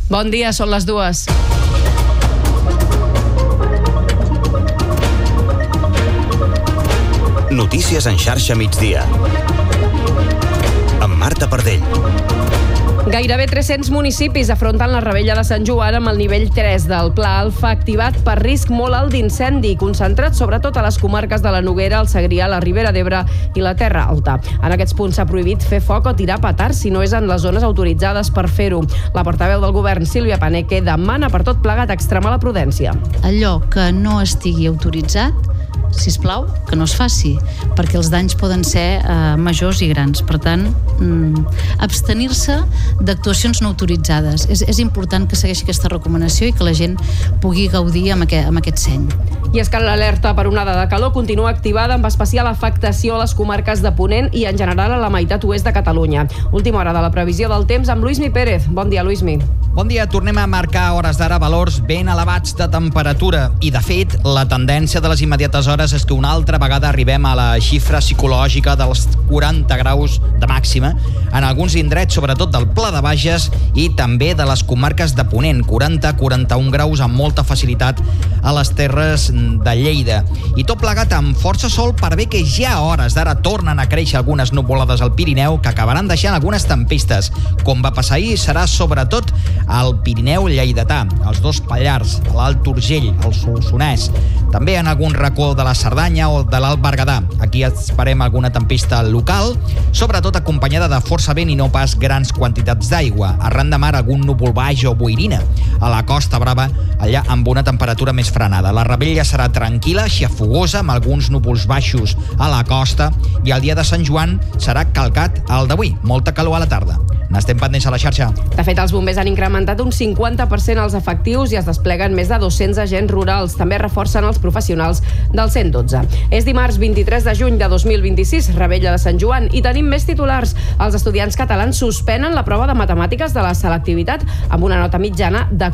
Bon dia, són les 2. Notícies en xarxa migdia. Amb Marta Pardell. Gairebé 300 municipis afronten la Revetlla de Sant Joan amb el nivell 3 del Pla Alfa activat per risc molt alt d'incendi, concentrat sobretot a les comarques de la Noguera, el Segrià, la Ribera d'Ebre i la Terra Alta. En aquests punts s'ha prohibit fer foc o tirar petards si no és en les zones autoritzades per fer-ho. La portaveu del govern, Sílvia Paneque, demana per tot plegat extremar la prudència. Allò que no estigui autoritzat, sisplau, que no es faci, perquè els danys poden ser majors i grans. Per tant, abstenir-se d'actuacions no autoritzades. És important que segueixi aquesta recomanació i que la gent pugui gaudir amb aquest seny. I és que l'alerta per onada de calor continua activada amb especial afectació a les comarques de Ponent i en general a la meitat oest de Catalunya. Última hora de la previsió del temps amb Luismi Pérez. Bon dia, Luismi. Bon dia, tornem a marcar hores d'ara valors ben elevats de temperatura i, de fet, la tendència de les immediates hores és que una altra vegada arribem a la xifra psicològica dels 40 graus de màxima en alguns indrets, sobretot del Pla de Bages i també de les comarques de Ponent, 40-41 graus amb molta facilitat a les terres de Lleida. I tot plegat amb força sol per bé que ja a hores d'ara tornen a créixer algunes nuvolades al Pirineu que acabaran deixant algunes tempestes. Com va passar ahir, serà sobretot al Pirineu lleidatà, als dos Pallars, a l'Alt Urgell, al Solsonès, també en algun racó de la Cerdanya o de l'Alt Berguedà. Aquí esperem alguna tempesta local, sobretot acompanyada de força vent i no pas grans quantitats d'aigua. Arran de mar algun núvol baix o boirina. A la Costa Brava, allà amb una temperatura més frenada. La Revetlla serà tranquil·la, xafogosa, amb alguns núvols baixos a la costa, i el dia de Sant Joan serà calcat al d'avui. Molta calor a la tarda. N'estem pendents a la xarxa. De fet, els bombers han incrementat un 50% els efectius i es despleguen més de 200 agents rurals. També reforcen els professionals del 112. És dimarts 23 de juny de 2026, Revetlla de Sant Joan, i tenim més titulars. Els estudiants catalans suspenen la prova de matemàtiques de la selectivitat amb una nota mitjana de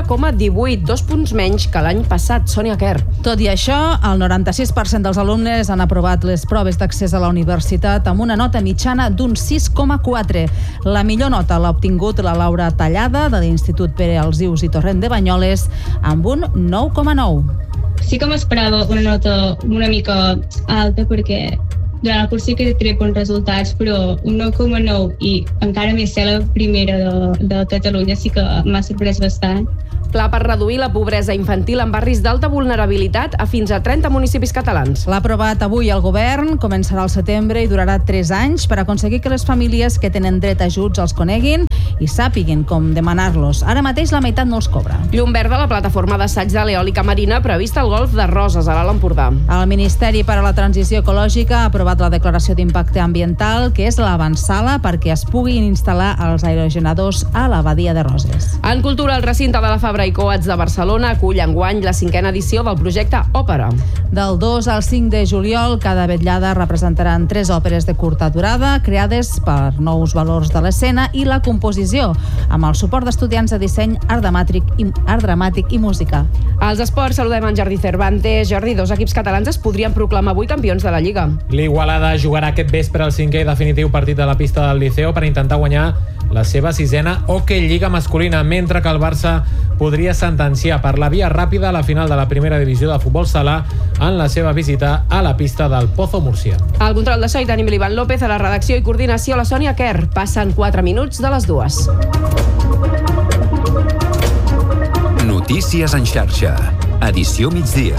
4,18, 2 punts menys que l'any passat. Sònia Quer. Tot i això, el 96% dels alumnes han aprovat les proves d'accés a la universitat amb una nota mitjana d'un 6,4. La millor nota l'ha obtingut la Laura Tallada, de l'Institut Pere Alsius i Torrent de Banyoles, amb un 9,9. Sí que m'esperava una nota una mica alta perquè durant el curs sí que trec bons resultats, però un 9,9 i encara més ser la primera de Catalunya sí que m'ha sorprès bastant. Pla per reduir la pobresa infantil en barris d'alta vulnerabilitat a fins a 30 municipis catalans. L'ha aprovat avui el govern, començarà al setembre i durarà 3 anys per aconseguir que les famílies que tenen dret a ajuts els coneguin i sàpiguen com demanar-los. Ara mateix la meitat no els cobra. Llum verda a la plataforma d'assaig de l'eòlica marina prevista al golf de Roses, a l'Alt Empordà. El Ministeri per a la Transició Ecològica ha aprovat la declaració d'impacte ambiental, que és l'avantsala perquè es puguin instal·lar els aerogeneradors a la badia de Roses. En cultura, el recinte de la Fabra i Coats de Barcelona acull enguany la 5a edició del projecte Òpera. Del 2 al 5 de juliol, cada vetllada representaran 3 òperes de curta durada, creades per nous valors de l'escena i la composició, amb el suport d'estudiants de disseny, art dramàtic i música. Als esports, saludem en Jordi Cervantes. Jordi, 2 equips catalans es podrien proclamar avui campions de la Lliga. L'Igualada jugarà aquest vespre el 5è i definitiu partit de la pista del Liceo per intentar guanyar la seva 6a Hockey Lliga masculina, mentre que el Barça podria sentenciar per la via ràpida a la final de la primera divisió de futbol sala en la seva visita a la pista del Pozo Múrcia. Al control de so hi tenim l'Ivan López, a la redacció i coordinació la Sònia Quer. Passen 4 minuts de les 2. Notícies en xarxa. Edició migdia.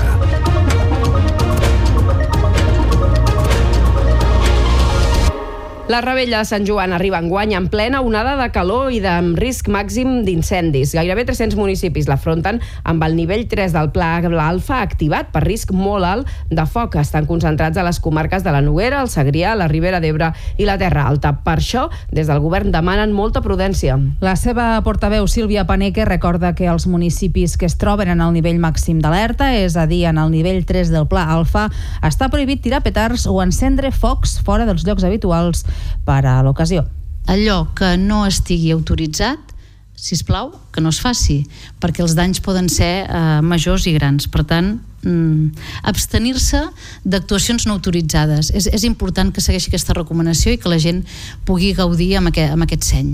La Revetlla de Sant Joan arriba enguany en plena onada de calor i amb risc màxim d'incendis. Gairebé 300 municipis l'afronten amb el nivell 3 del Pla Alfa activat per risc molt alt de foc. Estan concentrats a les comarques de la Noguera, el Segrià, la Ribera d'Ebre i la Terra Alta. Per això, des del govern demanen molta prudència. La seva portaveu, Sílvia Paneque, recorda que els municipis que es troben en el nivell màxim d'alerta, és a dir, en el nivell 3 del Pla Alfa, està prohibit tirar petards o encendre focs fora dels llocs habituals per a l'ocasió. Allò que no estigui autoritzat, sisplau, que no es faci, perquè els danys poden ser majors i grans. Per tant, abstenir-se d'actuacions no autoritzades. És important que segueixi aquesta recomanació i que la gent pugui gaudir amb aquest seny.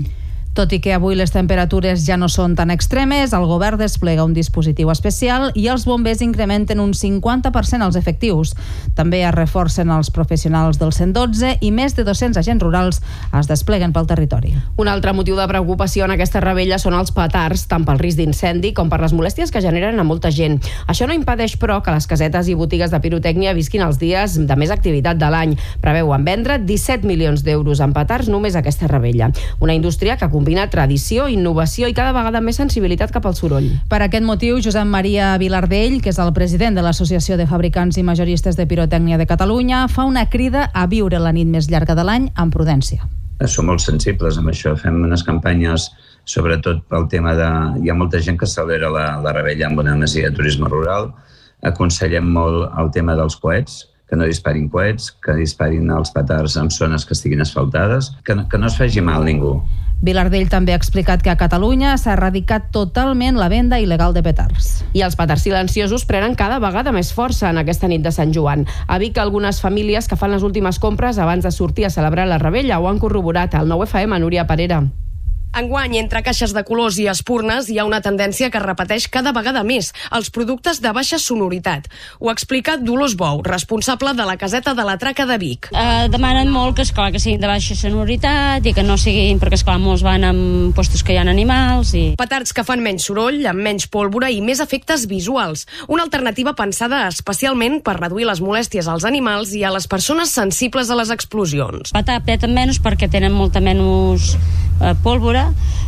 Tot i que avui les temperatures ja no són tan extremes, el govern desplega un dispositiu especial i els bombers incrementen un 50% els efectius. També es reforcen els professionals del 112 i més de 200 agents rurals es despleguen pel territori. Un altre motiu de preocupació en aquesta rebella són els petards, tant pel risc d'incendi com per les molèsties que generen a molta gent. Això no impedeix, però, que les casetes i botigues de pirotècnia visquin els dies de més activitat de l'any. Preveuen vendre 17 milions d'euros en petards només aquesta rebella. Una indústria que combina tradició, innovació i cada vegada més sensibilitat cap al soroll. Per aquest motiu, Josep Maria Vilardell, que és el president de l'Associació de Fabricants i Majoristes de Pirotècnia de Catalunya, fa una crida a viure la nit més llarga de l'any amb prudència. Som molt sensibles amb això. Fem unes campanyes, sobretot pel tema de... Hi ha molta gent que celebra la rebella amb una masia de turisme rural. Aconsellem molt el tema dels coets, que no disparin coets, que disparin els petards en zones que estiguin asfaltades, que no es faci mal ningú. Vilardell també ha explicat que a Catalunya s'ha erradicat totalment la venda il·legal de petards. I els petards silenciosos prenen cada vegada més força en aquesta nit de Sant Joan. A Vic, algunes famílies que fan les últimes compres abans de sortir a celebrar la rebella ho han corroborat. Al 9FM, Núria Parera. Enguany, entre caixes de colors i espurnes, hi ha una tendència que es repeteix cada vegada més, els productes de baixa sonoritat. Ho explica Dolors Bou, responsable de la caseta de la Traca de Vic. Demanen molt que, esclar, que siguin de baixa sonoritat i que no siguin, perquè esclar, molts van en postos que hi ha animals. Petards que fan menys soroll, amb menys pólvora i més efectes visuals. Una alternativa pensada especialment per reduir les molèsties als animals i a les persones sensibles a les explosions. Peten menys perquè tenen molta menys pólvora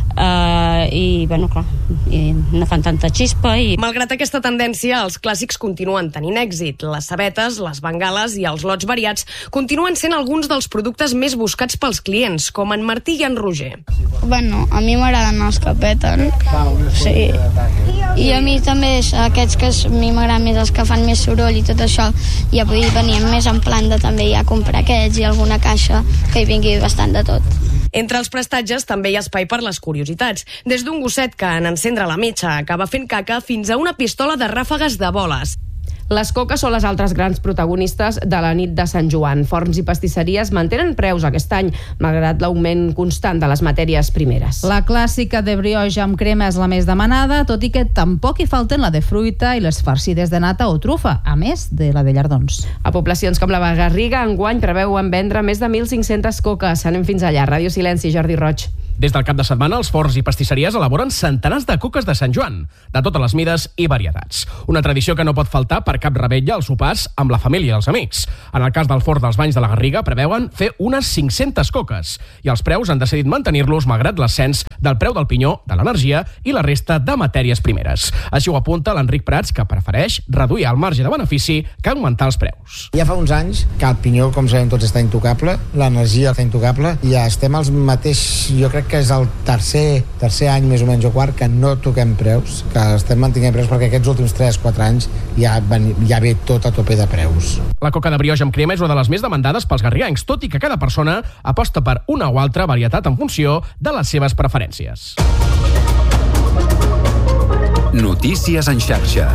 i, bueno, clar, i no fan tanta xispa. Malgrat aquesta tendència, els clàssics continuen tenint èxit. Les sabetes, les bengales i els lots variats continuen sent alguns dels productes més buscats pels clients, com en Martí i en Roger. Bueno, a mi m'agraden els que peten, sí. I a mi també aquests que a mi m'agraden més els que fan més soroll i tot això, ja venien més en plan de també ja comprar aquests i alguna caixa que hi vingui bastant de tot. Entre els prestatges també hi ha espai per les curiositats, des d'un gosset que en encendre la metxa acaba fent caca fins a una pistola de ràfegues de boles. Les coques són les altres grans protagonistes de la nit de Sant Joan. Forns i pastisseries mantenen preus aquest any, malgrat l'augment constant de les matèries primeres. La clàssica de brioche amb crema és la més demanada, tot i que tampoc hi falten la de fruita i les farcides de nata o trufa, a més de la de llardons. A poblacions com la Garriga, enguany preveuen vendre més de 1.500 coques. Anem fins allà. Ràdio Silenci, Jordi Roig. Des del cap de setmana, els forns i pastisseries elaboren centenars de coques de Sant Joan, de totes les mides i varietats. Una tradició que no pot faltar per cap rebella als sopars amb la família i els amics. En el cas del forn dels Banys de la Garriga, preveuen fer unes 500 coques, i els preus han decidit mantenir-los malgrat l'ascens del preu del pinyó, de l'energia i la resta de matèries primeres. Així ho apunta l'Enric Prats, que prefereix reduir el marge de benefici que augmentar els preus. Ja fa uns anys que el pinyó, com sabem tots, està intocable, l'energia està intocable, i ja estem als mateix, jo crec que és el tercer any més o menys o quart que no toquem preus, que estem mantenint preus perquè aquests últims 3-4 anys ja ve tot a tope de preus. La coca de brioche amb crema és una de les més demandades pels garriguencs, tot i que cada persona aposta per una o altra varietat en funció de les seves preferències. Notícies en xarxa.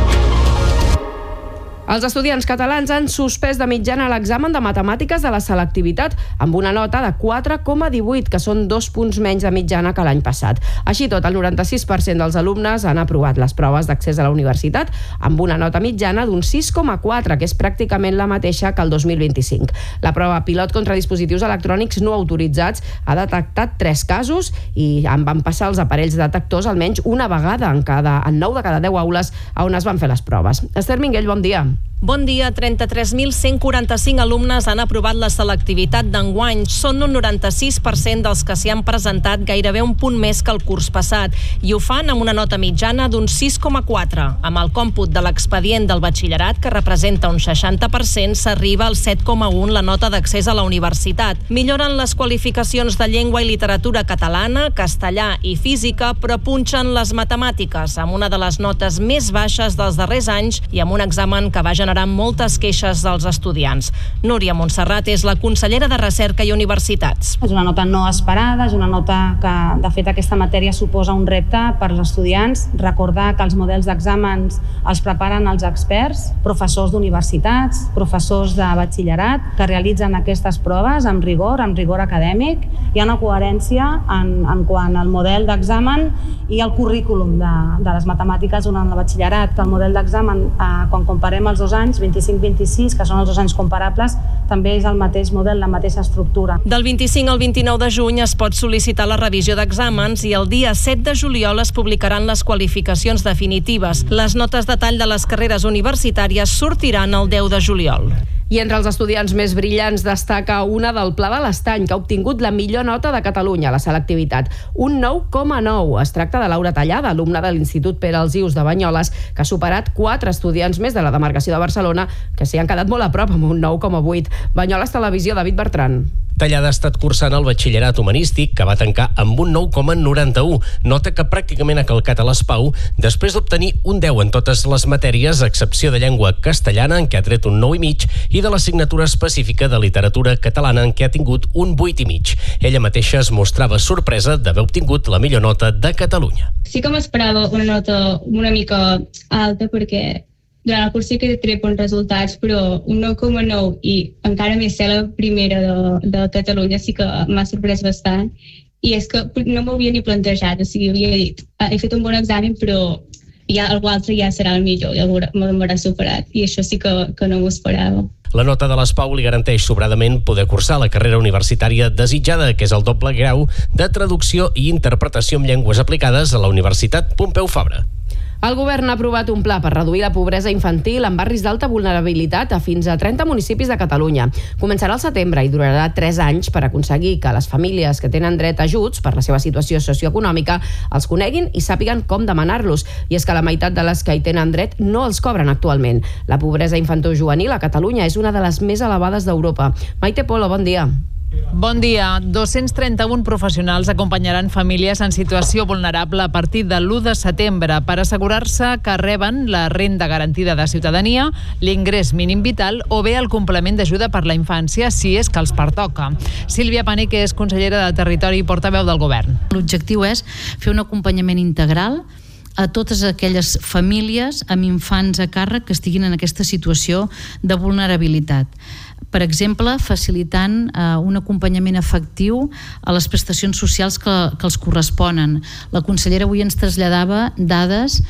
Els estudiants catalans han suspès de mitjana l'examen de matemàtiques de la selectivitat amb una nota de 4,18, que són 2 punts menys de mitjana que l'any passat. Així tot, el 96% dels alumnes han aprovat les proves d'accés a la universitat amb una nota mitjana d'un 6,4, que és pràcticament la mateixa que el 2025. La prova pilot contra dispositius electrònics no autoritzats ha detectat 3 casos i en van passar els aparells detectors almenys una vegada en 9 de cada 10 aules on es van fer les proves. Esther Minguell, bon dia. Bon dia. 33.145 alumnes han aprovat la selectivitat d'enguany. Són un 96% dels que s'hi han presentat, gairebé un punt més que el curs passat, i ho fan amb una nota mitjana d'un 6,4. Amb el còmput de l'expedient del batxillerat, que representa un 60%, s'arriba al 7,1 la nota d'accés a la universitat. Milloren les qualificacions de llengua i literatura catalana, castellà i física, però punxen les matemàtiques, amb una de les notes més baixes dels darrers anys i amb un examen que va generar generar moltes queixes dels estudiants. Núria Montserrat és la consellera de Recerca i Universitats. És una nota no esperada, és una nota que, de fet, aquesta matèria suposa un repte per als estudiants. Recordar que els models d'exàmens els preparen els experts, professors d'universitats, professors de batxillerat, que realitzen aquestes proves amb rigor acadèmic. Hi ha una coherència en quant al model d'examen i el currículum de les matemàtiques durant el batxillerat, que el model d'examen, quan comparem els 2 anys, 25-26, que són els 2 anys comparables, també és el mateix model, la mateixa estructura. Del 25 al 29 de juny es pot sol·licitar la revisió d'exàmens i el dia 7 de juliol es publicaran les qualificacions definitives. Les notes de tall de les carreres universitàries sortiran el 10 de juliol. I entre els estudiants més brillants destaca una del Pla de l'Estany, que ha obtingut la millor nota de Catalunya a la selectivitat, un 9,9. Es tracta de Laura Tallada, alumna de l'Institut Pere Alsius de Banyoles, que ha superat 4 estudiants més de la demarcació de Barcelona, que s'hi han quedat molt a prop amb un 9,8. Banyoles Televisió, David Bertran. Tallada ha estat cursant el batxillerat humanístic, que va tancar amb un 9,91, nota que pràcticament ha calcat a l'ESPAU, després d'obtenir un 10 en totes les matèries, a excepció de llengua castellana, en què ha tret un 9,5, i de l'assignatura específica de literatura catalana, en què ha tingut un 8,5. Ella mateixa es mostrava sorpresa d'haver obtingut la millor nota de Catalunya. Sí que m'esperava una nota una mica alta, perquè durant el curs sí que trec bons resultats, però un 9,9 i encara més ser la primera de Catalunya sí que m'ha sorprès bastant. I és que no m'ho havia ni plantejat, o sigui, havia dit, he fet un bon examen, però ja algú altre ja serà el millor, ja m'haurà superat, i això sí que no m'ho esperava. La nota de l'ESPAU li garanteix sobradament poder cursar la carrera universitària desitjada, que és el doble grau de traducció i interpretació en llengües aplicades a la Universitat Pompeu Fabra. El govern ha aprovat un pla per reduir la pobresa infantil en barris d'alta vulnerabilitat a fins a 30 municipis de Catalunya. Començarà al setembre i durarà 3 anys per aconseguir que les famílies que tenen dret a ajuts per la seva situació socioeconòmica els coneguin i sàpiguen com demanar-los. I és que la meitat de les que hi tenen dret no els cobren actualment. La pobresa infantojuvenil a Catalunya és una de les més elevades d'Europa. Maite Polo, bon dia. Bon dia. 231 professionals acompanyaran famílies en situació vulnerable a partir de l'1 de setembre per assegurar-se que reben la renda garantida de ciutadania, l'ingrés mínim vital o bé el complement d'ajuda per la infància, si és que els pertoca. Sílvia Panic és consellera de Territori i portaveu del govern. L'objectiu és fer un acompanyament integral a totes aquelles famílies amb infants a càrrec que estiguin en aquesta situació de vulnerabilitat. Per exemple, facilitant un acompanyament efectiu a les prestacions socials que els corresponen. La consellera avui ens traslladava dades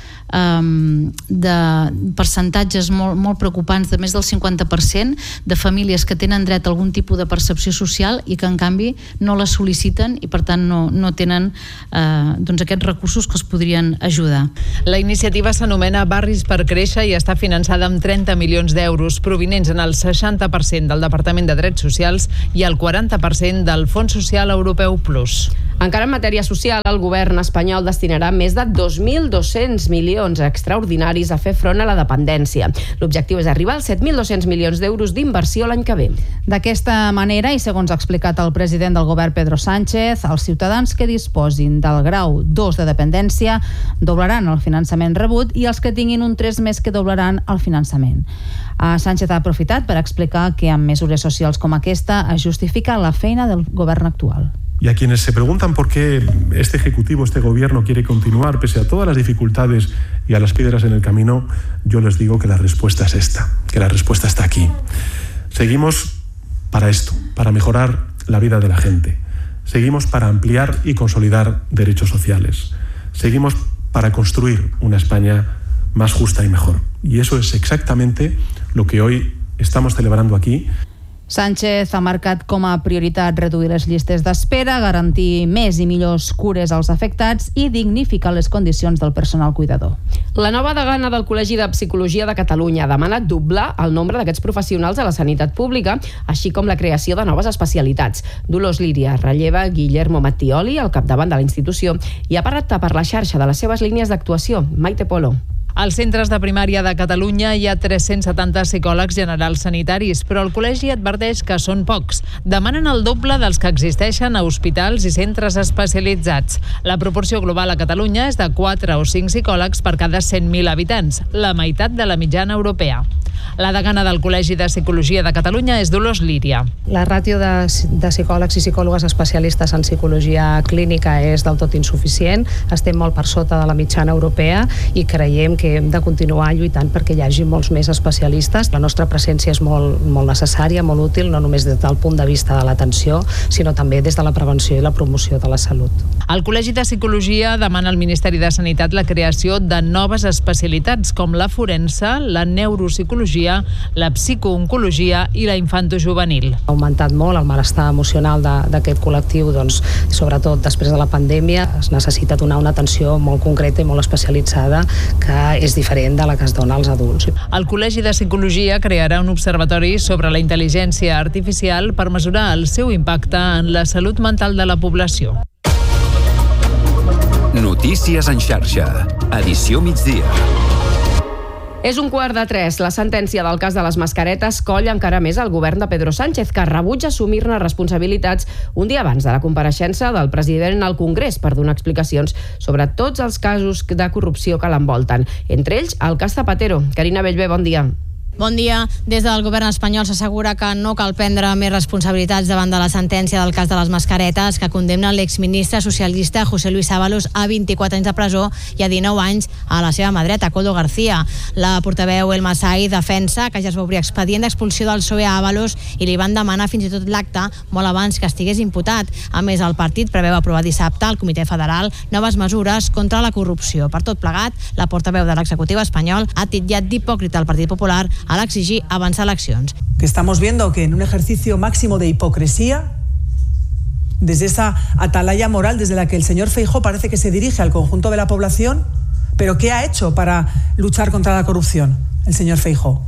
de percentatges molt preocupants, de més del 50% de famílies que tenen dret a algun tipus de percepció social i que en canvi no la sol·liciten i per tant no tenen aquests recursos que els podrien ajudar. La iniciativa s'anomena Barris per Créixer i està finançada amb 30 milions d'euros provinents en el 60% del Departament de Drets Socials i el 40% del Fons Social Europeu Plus. Encara en matèria social, el govern espanyol destinarà més de 2.200 milions extraordinaris a fer front a la dependència. L'objectiu és arribar als 7.200 milions d'euros d'inversió l'any que ve. D'aquesta manera, i segons ha explicat el president del govern Pedro Sánchez, els ciutadans que disposin del grau 2 de dependència doblaran el finançament rebut i els que tinguin un 3 més que doblaran el finançament. Sánchez ha aprofitat per explicar que amb mesures socials com aquesta es justifica la feina del govern actual. Y a quienes se preguntan por qué este Ejecutivo, este Gobierno quiere continuar pese a todas las dificultades y a las piedras en el camino, yo les digo que la respuesta es esta, que la respuesta está aquí. Seguimos para esto, para mejorar la vida de la gente. Seguimos para ampliar y consolidar derechos sociales. Seguimos para construir una España más justa y mejor. Y eso es exactamente lo que hoy estamos celebrando aquí. Sánchez ha marcat com a prioritat reduir les llistes d'espera, garantir més i millors cures als afectats i dignificar les condicions del personal cuidador. La nova degana del Col·legi de Psicologia de Catalunya ha demanat doblar el nombre d'aquests professionals a la sanitat pública, així com la creació de noves especialitats. Dolors Líria relleva Guillermo Mattioli al capdavant de la institució i ha parlat per la xarxa de les seves línies d'actuació. Maite Polo. Als centres de primària de Catalunya hi ha 370 psicòlegs generals sanitaris, però el col·legi adverteix que són pocs. Demanen el doble dels que existeixen a hospitals i centres especialitzats. La proporció global a Catalunya és de 4 o 5 psicòlegs per cada 100.000 habitants, la meitat de la mitjana europea. La degana del Col·legi de Psicologia de Catalunya és Dolors Líria. La ràtio de psicòlegs i psicòlogues especialistes en psicologia clínica és del tot insuficient. Estem molt per sota de la mitjana europea i creiem que hem de continuar lluitant perquè hi hagi molts més especialistes. La nostra presència és molt necessària, molt útil, no només des del punt de vista de l'atenció, sinó també des de la prevenció i la promoció de la salut. El Col·legi de Psicologia demana al Ministeri de Sanitat la creació de noves especialitats com la forense, la neuropsicologia, la psicooncologia i la infantojuvenil. Ha augmentat molt el malestar emocional d'aquest col·lectiu, doncs, sobretot després de la pandèmia. Es necessita donar una atenció molt concreta i molt especialitzada que és diferent de la que es dona als adults. El Col·legi de Psicologia crearà un observatori sobre la intel·ligència artificial per mesurar el seu impacte en la salut mental de la població. Notícies en xarxa. Edició migdia. És 2:45. La sentència del cas de les mascaretes colla encara més el govern de Pedro Sánchez, que rebutja assumir-ne responsabilitats un dia abans de la compareixença del president al Congrés per donar explicacions sobre tots els casos de corrupció que l'envolten. Entre ells, el cas Zapatero. Carina Bellver, bon dia. Bon dia. Des del govern espanyol s'assegura que no cal prendre més responsabilitats davant de la sentència del cas de les mascaretes que condemna l'exministre socialista José Luis Ábalos a 24 anys de presó i a 19 anys a la seva mà dreta, Koldo García. La portaveu El Masai defensa que ja es va obrir expedient d'expulsió del PSOE a Ábalos i li van demanar fins i tot l'acte molt abans que estigués imputat. A més, el partit preveu aprovar dissabte al Comitè Federal noves mesures contra la corrupció. Per tot plegat, la portaveu de l'executiu espanyol ha titllat d'hipòcrita al Partit Popular al exigir avançar eleccions. Que estamos viendo que en un ejercicio máximo de hipocresía, desde esa atalaya moral desde la que el señor Feijóo parece que se dirige al conjunto de la población, pero ¿qué ha hecho para luchar contra la corrupción el señor Feijóo?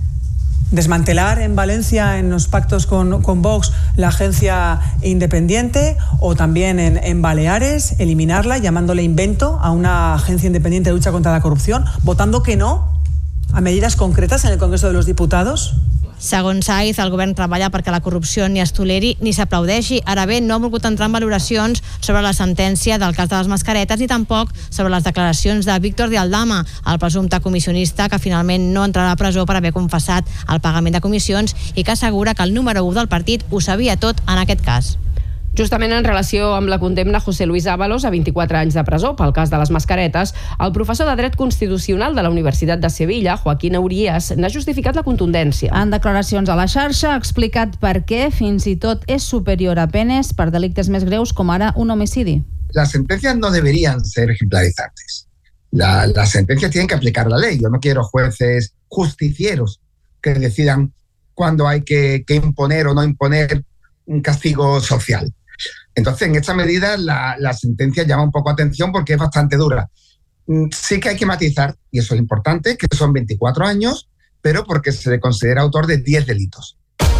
Desmantelar en Valencia, en los pactos con Vox, la agencia independiente, o también en Baleares, eliminarla, llamándole invento a una agencia independiente de lucha contra la corrupción, votando que no a medidas concretas en el Congreso de los Diputados? Segons Saiz, el govern treballa perquè la corrupció ni es toleri ni s'aplaudeixi. Ara bé, no ha volgut entrar en valoracions sobre la sentència del cas de les mascaretes ni tampoc sobre les declaracions de Víctor de Aldama, el presumpte comissionista que finalment no entrarà a presó per haver confessat el pagament de comissions i que assegura que el número 1 del partit ho sabia tot en aquest cas. Justament en relació amb la condemna a José Luis Ábalos a 24 anys de presó pel cas de les mascaretes, el professor de Dret Constitucional de la Universitat de Sevilla, Joaquín Aurías, n'ha justificat la contundència. En declaracions a la xarxa ha explicat per què fins i tot és superior a penes per delictes més greus com ara un homicidi. Las sentencias no deberían ser ejemplarizantes. Las sentencias tienen que aplicar la ley. Yo no quiero jueces justicieros que decidan cuándo hay que imponer o no imponer un castigo social. Entonces, en esta medida, la sentencia llama un poco atención porque es bastante dura. Sí que hay que matizar, y eso es importante, que son 24 años, pero porque se le considera autor de 10 delitos.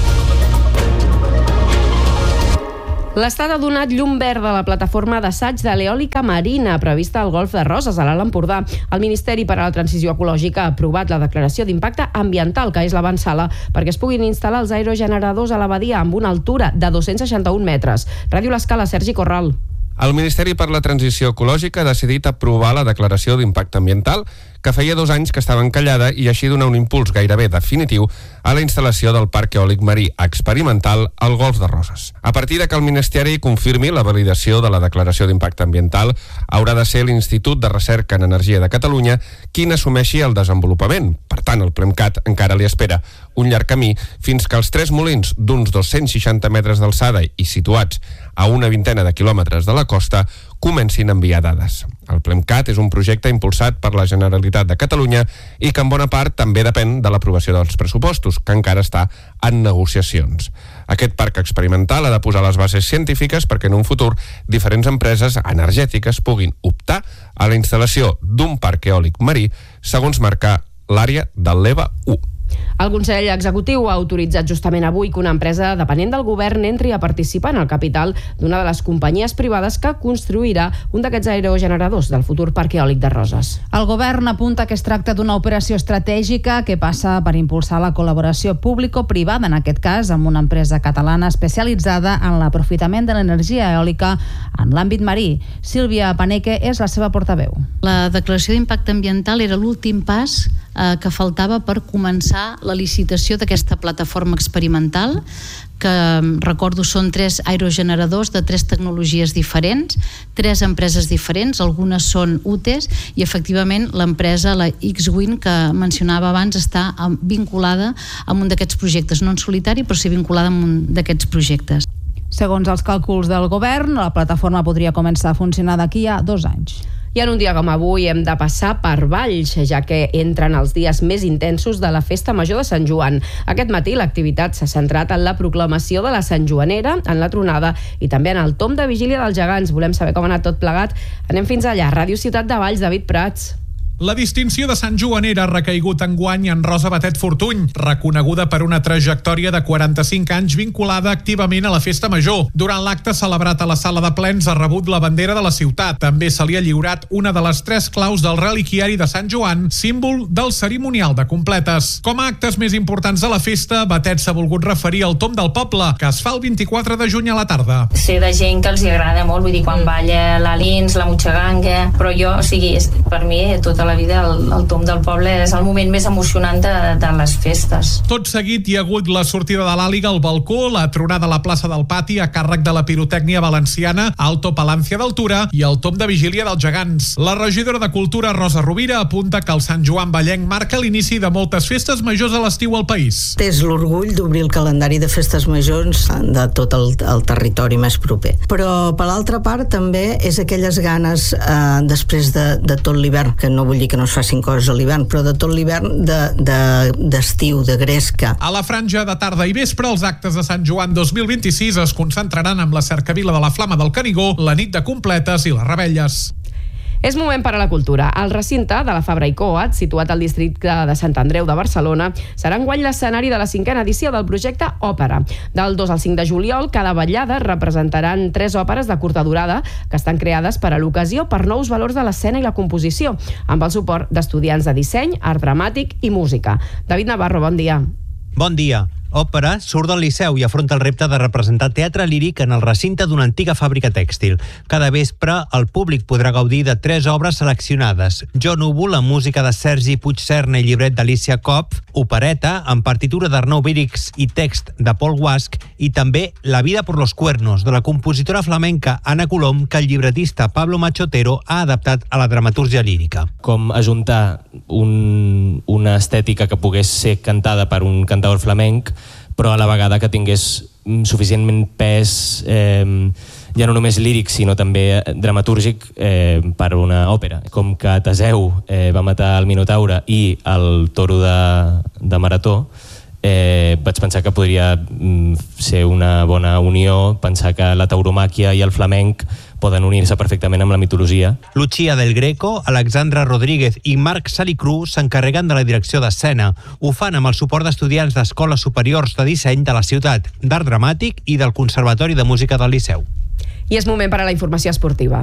L'Estat ha donat llum verda a la plataforma d'assaig de l'eòlica marina prevista al Golf de Roses, a l'Alt Empordà. El Ministeri per a la Transició Ecològica ha aprovat la declaració d'impacte ambiental, que és l'avantsala, perquè es puguin instal·lar els aerogeneradors a la badia amb una altura de 261 metres. Ràdio L'Escala, Sergi Corral. El Ministeri per la Transició Ecològica ha decidit aprovar la declaració d'impacte ambiental que feia 2 anys que estava encallada i així donar un impuls gairebé definitiu a la instal·lació del Parc Eòlic Marí experimental al Golf de Roses. A partir de que el Ministeri confirmi la validació de la declaració d'impacte ambiental, haurà de ser l'Institut de Recerca en Energia de Catalunya qui n'assumeixi el desenvolupament. Per tant, el PREMCAT encara li espera un llarg camí fins que els 3 molins d'uns 260 metres d'alçada i situats a una vintena de quilòmetres de la costa comencin a enviar dades. El PLEMCAT és un projecte impulsat per la Generalitat de Catalunya i que en bona part també depèn de l'aprovació dels pressupostos, que encara està en negociacions. Aquest parc experimental ha de posar les bases científiques perquè en un futur diferents empreses energètiques puguin optar a la instal·lació d'un parc eòlic marí segons marcar l'àrea del l'EVA 1. El Consell Executiu ha autoritzat justament avui que una empresa dependent del govern entri a participar en el capital d'una de les companyies privades que construirà un d'aquests aerogeneradors del futur parc eòlic de Roses. El govern apunta que es tracta d'una operació estratègica que passa per impulsar la col·laboració público-privada, en aquest cas amb una empresa catalana especialitzada en l'aprofitament de l'energia eòlica en l'àmbit marí. Sílvia Paneque és la seva portaveu. La declaració d'impacte ambiental era l'últim pas que faltava per començar la licitació d'aquesta plataforma experimental, que recordo són 3 aerogeneradors de 3 tecnologies diferents, 3 empreses diferents, algunes són UTEs, i efectivament l'empresa, la X-Wing, que mencionava abans, està vinculada a un d'aquests projectes, no en solitari, però sí vinculada a un d'aquests projectes. Segons els càlculs del govern, la plataforma podria començar a funcionar d'aquí a 2 anys. I en un dia com avui hem de passar per Valls, ja que entren els dies més intensos de la Festa Major de Sant Joan. Aquest matí l'activitat s'ha centrat en la proclamació de la Sant Joanera, en la tronada i també en el tomb de vigília dels gegants. Volem saber com ha anat tot plegat. Anem fins allà. Ràdio Ciutat de Valls, David Prats. La distinció de Sant Joanera ha recaigut enguany en Rosa Batet Fortuny, reconeguda per una trajectòria de 45 anys vinculada activament a la Festa Major. Durant l'acte celebrat a la sala de plens ha rebut la bandera de la ciutat. També se li ha lliurat una de les 3 claus del reliquiari de Sant Joan, símbol del cerimonial de completes. Com a actes més importants de la festa, Batet s'ha volgut referir al tomb del poble, que es fa el 24 de juny a la tarda. Sé de gent que els agrada molt, vull dir, quan balla la Lins, la Mutxaganga, però jo, o sigui, per mi, tota la vida el tomb del poble és el moment més emocionant de les festes. Tot seguit hi ha hagut la sortida de l'Àliga al balcó, la tronada a la plaça del Pati a càrrec de la pirotècnia valenciana, Alto Palancia d'Altura i el tomb de vigília dels gegants. La regidora de Cultura, Rosa Rovira, apunta que el Sant Joan Vallenc marca l'inici de moltes festes majors a l'estiu al país. És l'orgull d'obrir el calendari de festes majors de tot el territori més proper. Però, per l'altra part, també és aquelles ganes després de tot l'hivern, que no vull dir que no es facin coses a l'hivern, però de tot l'hivern d'estiu, de gresca. A la franja de tarda i vespre, els actes de Sant Joan 2026 es concentraran amb la cercavila de la Flama del Canigó, la nit de completes i les revetlles. És moment per a la cultura. El recinte de la Fabra i Coats, situat al districte de Sant Andreu de Barcelona, serà enguany l'escenari de la 5a edició del projecte Òpera. Del 2 al 5 de juliol, cada vetllada representaran 3 òperes de curta durada que estan creades per a l'ocasió per nous valors de l'escena i la composició, amb el suport d'estudiants de disseny, art dramàtic i música. David Navarro, bon dia. Bon dia. Òpera surt del Liceu i afronta el repte de representar teatre líric en el recinte d'una antiga fàbrica tèxtil. Cada vespre, el públic podrà gaudir de 3 obres seleccionades. Jo Núvol, la música de Sergi Puigcerna i llibret d'Alicia Kopf, opereta, amb partitura d'Arnau Vírix i text de Paul Guasc, i també La vida por los cuernos, de la compositora flamenca Ana Colom, que el llibretista Pablo Machotero ha adaptat a la dramatúrgia lírica. Com ajuntar una estètica que pogués ser cantada per un cantaor flamenc, però a la vegada que tingués suficientment pes ja no només líric sinó també dramatúrgic per una òpera. Com que Teseu va matar el Minotaure i el toro de Marató, vaig pensar que podria ser una bona unió, pensar que la tauromàquia i el flamenc poden unir-se perfectament amb la mitologia. Lucia del Greco, Alexandra Rodríguez i Marc Salicru s'encarreguen de la direcció d'escena. Ho fan amb el suport d'estudiants d'escoles superiors de disseny de la ciutat, d'art dramàtic i del Conservatori de Música del Liceu. I és moment per a la informació esportiva,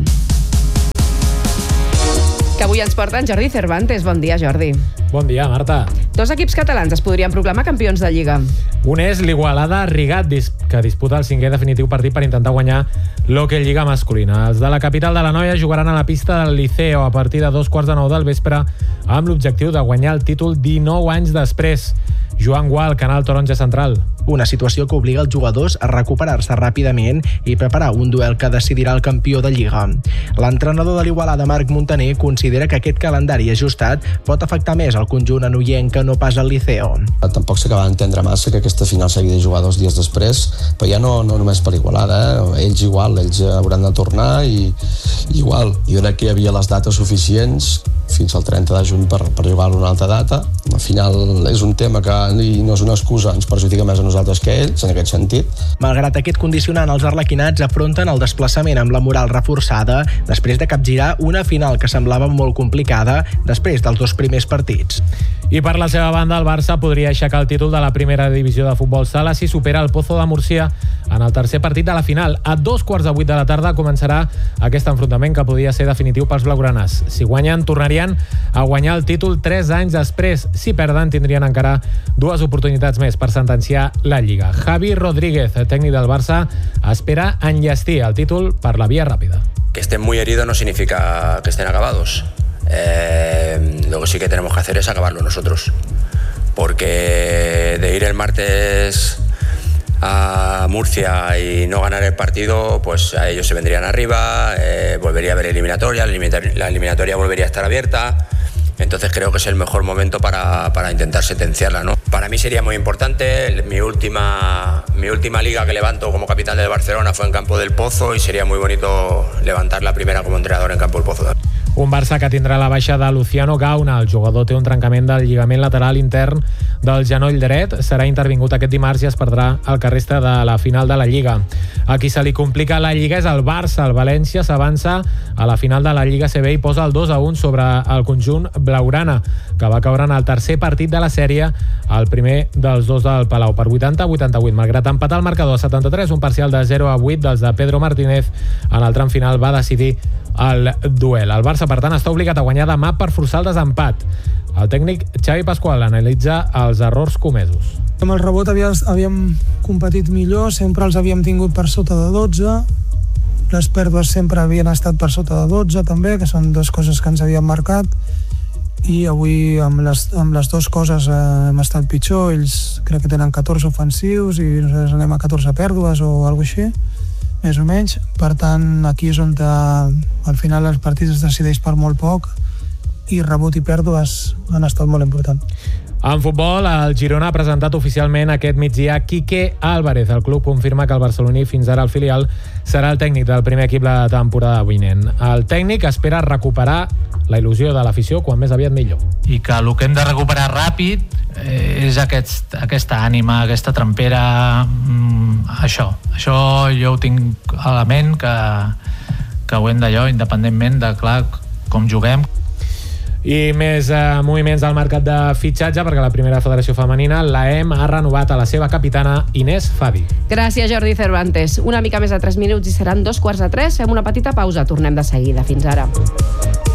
que avui ens porta en Jordi Cervantes. Bon dia, Jordi. Bon dia, Marta. 2 equips catalans es podrien proclamar campions de Lliga. Un és l'Igualada Rigat, que disputa el 5è definitiu partit per intentar guanyar l'Hockey Lliga masculina. Els de la capital de l'Anoia jugaran a la pista del Liceo a partir de 2:15 del vespre amb l'objectiu de guanyar el títol 19 anys després. Joan Gual, Canal Taronja Central. Una situació que obliga els jugadors a recuperar-se ràpidament i preparar un duel que decidirà el campió de Lliga. L'entrenador de l'Igualada, Marc Montaner, considera que aquest calendari ajustat pot afectar més al conjunt anoienc que no pas al Liceo. Tampoc s'acaba d'entendre massa que aquesta final s'hagi de jugar 2 dies després, però ja no només per l'Igualada, ells igual, ells hauran de tornar i igual. Jo crec que hi havia les dates suficients fins al 30 de juny per jugar a una altra data. Al final és un tema que no és una excusa, ens perjudica més a nosaltres que ells, en aquest sentit. Malgrat aquest condicionant, els arlequinats afronten el desplaçament amb la moral reforçada després de capgirar una final que semblava molt complicada després dels 2 primers partits. I per la seva banda, el Barça podria aixecar el títol de la primera divisió de futbol sala si supera el Pozo de Murcia en el tercer partit de la final. A 2:15 de la tarda començarà aquest enfrontament que podia ser definitiu pels blaugranes. Si guanyen, tornarien a guanyar el títol 3 anys després. Si perden, tindrien encara 2 oportunitats més per sentenciar la Lliga. Javi Rodríguez, tècnic del Barça, espera enllestir el títol per la vía ràpida. Que estén muy heridos no significa que estén acabados. Lo que sí que tenemos que hacer es acabarlo nosotros, porque de ir el martes a Murcia y no ganar el partido, pues a ellos se vendrían arriba, volvería a haber eliminatoria, la eliminatoria volvería a estar abierta. Entonces creo que es el mejor momento para intentar sentenciarla, ¿no? Para mí sería muy importante. Mi última liga que levanto como capitán del Barcelona fue en Campo del Pozo y sería muy bonito levantar la primera como entrenador en Campo del Pozo. Un Barça que tindrà la baixa de Luciano Gauna. El jugador té un trencament del lligament lateral intern del genoll dret. Serà intervingut aquest dimarts i es perdrà el que resta de la final de la Lliga. A qui se li complica la Lliga és el Barça. El València s'avança a la final de la Lliga CB i posa el 2-1 sobre el conjunt blaugrana, que va caure en el tercer partit de la sèrie, el primer dels dos del Palau, per 80-88. Malgrat empatar el marcador a 73, un parcial de 0-8 dels de Pedro Martínez en el tram final va decidir el duel. El Barça, per tant, està obligat a guanyar demà per forçar el desempat. El tècnic Xavi Pascual analitza els errors comesos. Amb el rebot havíem competit millor, sempre els havíem tingut per sota de 12, les pèrdues sempre havien estat per sota de 12 també, que són dues coses que ens havíem marcat, i avui amb les dues coses hem estat pitjor. Ells crec que tenen 14 ofensius i nosaltres anem a 14 pèrdues o alguna cosa així, més o menys. Per tant, aquí és on al final els partits es decideix per molt poc i rebot i pèrdues han estat molt importants. En futbol, el Girona ha presentat oficialment aquest migdia Quique Álvarez. El club confirma que el barceloní, fins ara el filial, serà el tècnic del primer equip la temporada vinent. El tècnic espera recuperar la il·lusió de l'afició quan més aviat millor. I que el que hem de recuperar ràpid és aquesta ànima, aquesta trempera, això jo ho tinc a la ment, que ho hem d'allò, independentment de, clar, com juguem. I més moviments al mercat de fitxatge, perquè la primera federació femenina, l'AEM, ha renovat a la seva capitana Inés Fadi. Gràcies, Jordi Cervantes. Una mica més de 3 minuts i seran 2:45. Fem una petita pausa. Tornem de seguida. Fins ara.